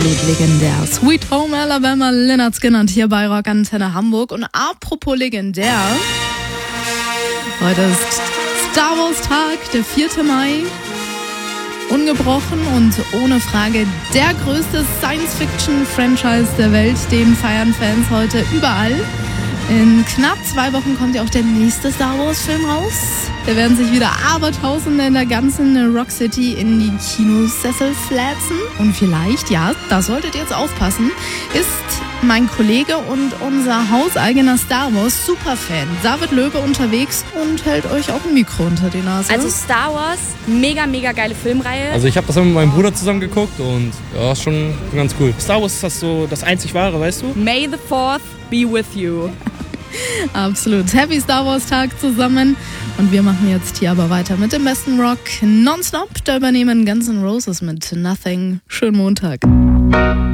absolut legendär. Sweet Home Alabama, Lynyrd Skynyrd hier bei Rock Antenne Hamburg. Und apropos legendär, heute ist Star Wars Tag, der 4. Mai. Ungebrochen und ohne Frage der größte Science-Fiction-Franchise der Welt. Den feiern Fans heute überall. In knapp 2 Wochen kommt ja auch der nächste Star Wars-Film raus. Da werden sich wieder Abertausende in der ganzen Rock City in die Kinosessel fläzen. Und vielleicht, ja, da solltet ihr jetzt aufpassen, ist mein Kollege und unser hauseigener Star Wars Superfan David Löbe unterwegs und hält euch auch ein Mikro unter die Nase. Also Star Wars, mega, mega geile Filmreihe. Also ich habe das mit meinem Bruder zusammen geguckt und ja, ist schon ganz cool. Star Wars ist das so das einzig Wahre, weißt du? May the 4th be with you. Absolut. Happy Star Wars Tag zusammen. Und wir machen jetzt hier aber weiter mit dem besten Rock nonstop. Da übernehmen Guns N' Roses mit Nothing. Schönen Montag.